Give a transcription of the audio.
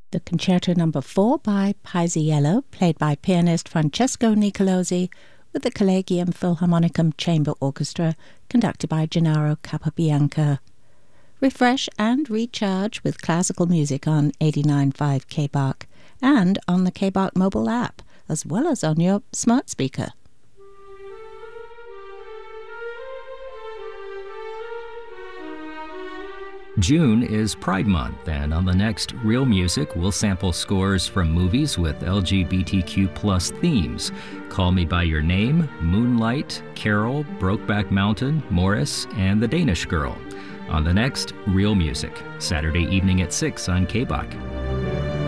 The Concerto No. 4 by Paisiello, played by pianist Francesco Nicolosi, with the Collegium Philharmonicum Chamber Orchestra, conducted by Gennaro Capobianco. Refresh and recharge with classical music on 89.5 KBARC and on the KBARC mobile app, as well as on your smart speaker. June is Pride Month, and on the next Real Music, we'll sample scores from movies with LGBTQ+ themes. Call Me By Your Name, Moonlight, Carol, Brokeback Mountain, Morris, and The Danish Girl. On the next Real Music, Saturday evening at 6 on KBARC.